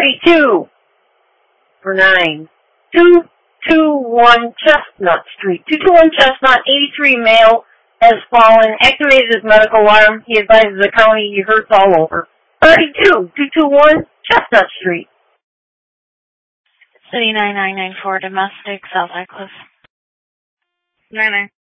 32 for 9. 221 Chestnut Street. 221 Chestnut, 83 male, has fallen. Activated his medical alarm. He advises the county he hurts all over. 32 221 Chestnut Street. City 9994, domestic, South Eccles. 99.